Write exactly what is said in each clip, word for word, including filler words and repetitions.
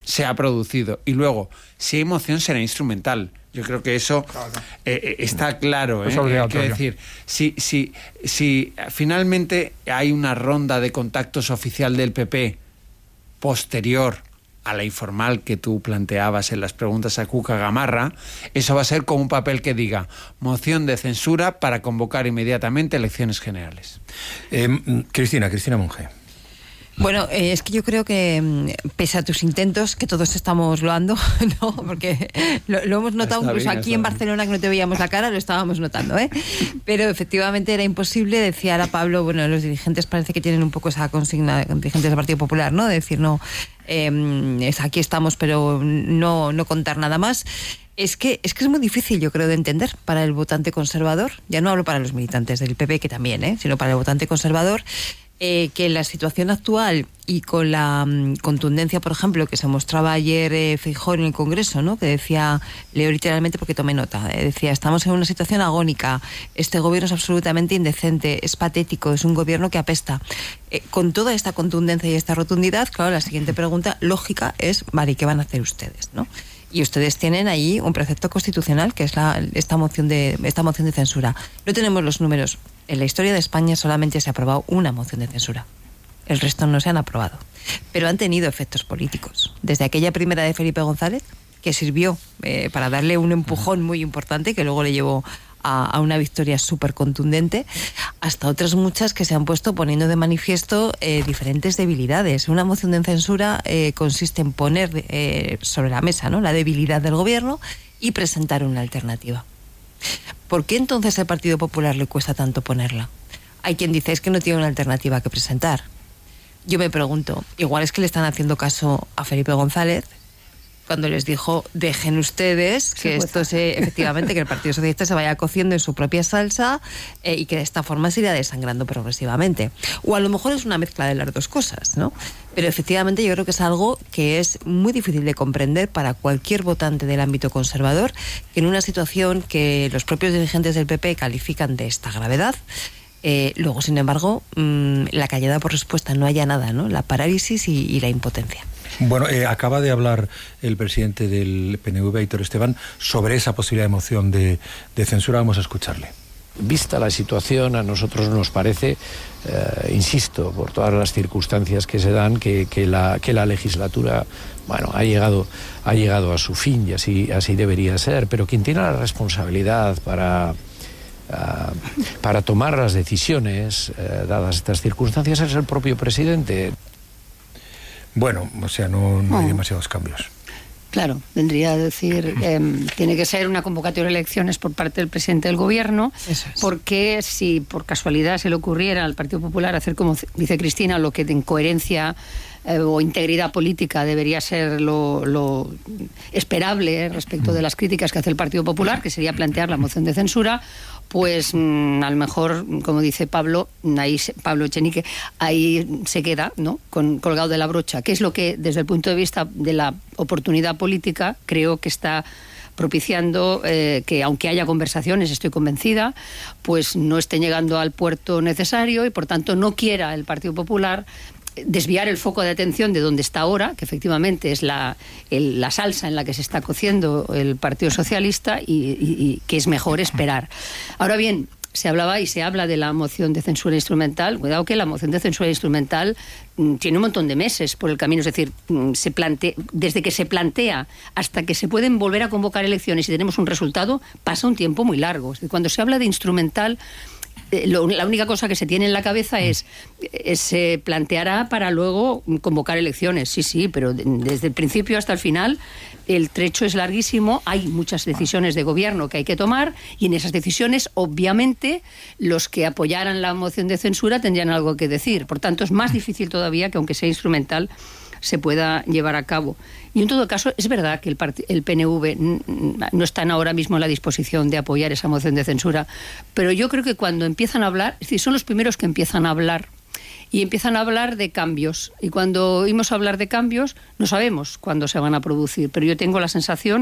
se ha producido. Y luego, si hay moción, será instrumental. Yo creo que eso eh, está claro. ¿eh? Quiero decir, si, si, si finalmente hay una ronda de contactos oficial del P P posterior a la informal que tú planteabas en las preguntas a Cuca Gamarra, eso va a ser como un papel que diga moción de censura para convocar inmediatamente elecciones generales. Eh, Cristina, Cristina Monge. Bueno, eh, es que yo creo que pese a tus intentos, que todos estamos loando, ¿no? Porque lo, lo hemos notado está incluso bien, aquí en Barcelona, que no te veíamos la cara, lo estábamos notando, ¿eh? Pero efectivamente era imposible. Decía ahora Pablo, bueno, los dirigentes parece que tienen un poco esa consigna, dirigentes del Partido Popular, ¿no? De decir, no, eh, es, aquí estamos, pero no, no contar nada más. Es que, es que es muy difícil, yo creo, de entender para el votante conservador. Ya no hablo para los militantes del P P, que también, ¿eh? Sino para el votante conservador. Eh, que en la situación actual y con la um, contundencia, por ejemplo, que se mostraba ayer eh, Feijóo en el Congreso, ¿no? Que decía, leo literalmente porque tomé nota, eh, decía, estamos en una situación agónica, este gobierno es absolutamente indecente, es patético, es un gobierno que apesta. Eh, con toda esta contundencia y esta rotundidad, claro, la siguiente pregunta lógica es, vale, ¿qué van a hacer ustedes, no? Y ustedes tienen ahí un precepto constitucional que es la, esta moción de esta moción de censura. No tenemos los números. En la historia de España solamente se ha aprobado una moción de censura. El resto no se han aprobado. Pero han tenido efectos políticos. Desde aquella primera de Felipe González, que sirvió eh, para darle un empujón muy importante, que luego le llevó a, a una victoria súper contundente, hasta otras muchas que se han puesto poniendo de manifiesto eh, diferentes debilidades. Una moción de censura eh, consiste en poner eh, sobre la mesa, ¿no?, la debilidad del gobierno y presentar una alternativa. ¿Por qué entonces al Partido Popular le cuesta tanto ponerla? Hay quien dice es que no tiene una alternativa que presentar. Yo me pregunto, igual es que le están haciendo caso a Felipe González cuando les dijo, dejen ustedes que esto se, efectivamente, que el Partido Socialista se vaya cociendo en su propia salsa eh, y que de esta forma se irá desangrando progresivamente. O a lo mejor es una mezcla de las dos cosas, ¿no? Pero efectivamente yo creo que es algo que es muy difícil de comprender para cualquier votante del ámbito conservador, que en una situación que los propios dirigentes del P P califican de esta gravedad, eh, luego, sin embargo, mmm, la callada por respuesta, no haya nada, ¿no? La parálisis y, y la impotencia. Bueno, eh, acaba de hablar el presidente del P N V, Aitor Esteban, sobre esa posibilidad de moción de, de censura. Vamos a escucharle. Vista la situación, a nosotros nos parece, eh, insisto, por todas las circunstancias que se dan, que, que, la, que la legislatura, bueno, ha llegado, ha llegado a su fin y así, así debería ser, pero quien tiene la responsabilidad para... Uh, para tomar las decisiones, uh, dadas estas circunstancias, es el propio presidente. Bueno, o sea, no, no hay demasiados cambios. Claro, vendría a decir, eh, tiene que ser una convocatoria de elecciones por parte del presidente del gobierno, Eso es. Porque si por casualidad se le ocurriera al Partido Popular hacer, como dice Cristina, lo que en coherencia eh, o integridad política debería ser lo, lo esperable eh, respecto de las críticas que hace el Partido Popular, que sería plantear la moción de censura, pues mmm, a lo mejor, como dice Pablo, ahí se, Pablo Echenique, ahí se queda, ¿no?, con, colgado de la brocha, que es lo que desde el punto de vista de la oportunidad política creo que está propiciando eh, que, aunque haya conversaciones, estoy convencida, pues no estén llegando al puerto necesario y por tanto no quiera el Partido Popular desviar el foco de atención de donde está ahora, que efectivamente es la, el, la salsa en la que se está cociendo el Partido Socialista y, y, y que es mejor esperar. Ahora bien, se hablaba y se habla de la moción de censura instrumental. Cuidado que la moción de censura instrumental mm, tiene un montón de meses por el camino. Es decir, mm, se plantea, desde que se plantea hasta que se pueden volver a convocar elecciones y tenemos un resultado, pasa un tiempo muy largo. Es decir, cuando se habla de instrumental, eh, lo, la única cosa que se tiene en la cabeza es, eh, se planteará para luego convocar elecciones. Sí, sí, pero de, desde el principio hasta el final el trecho es larguísimo, hay muchas decisiones de gobierno que hay que tomar y en esas decisiones, obviamente, los que apoyaran la moción de censura tendrían algo que decir. Por tanto, es más difícil todavía que, aunque sea instrumental, se pueda llevar a cabo. Y en todo caso, es verdad que el, el P N V no están ahora mismo en la disposición de apoyar esa moción de censura, pero yo creo que cuando empiezan a hablar, es decir, son los primeros que empiezan a hablar y empiezan a hablar de cambios. Y cuando oímos hablar de cambios, no sabemos cuándo se van a producir, pero yo tengo la sensación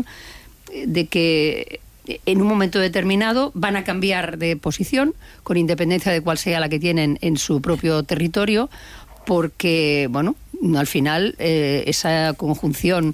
de que en un momento determinado van a cambiar de posición, con independencia de cuál sea la que tienen en su propio territorio, porque, bueno, al final eh, esa conjunción